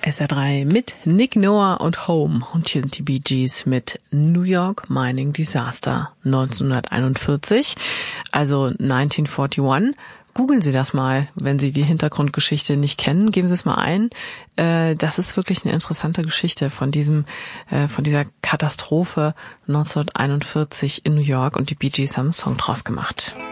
SR3 mit Nick Noah und Home. Und hier sind die Bee Gees mit New York Mining Disaster 1941, also 1941. Googeln Sie das mal, wenn Sie die Hintergrundgeschichte nicht kennen. Geben Sie es mal ein. Das ist wirklich eine interessante Geschichte von dieser Katastrophe 1941 in New York, und die Bee Gees haben einen Song draus gemacht.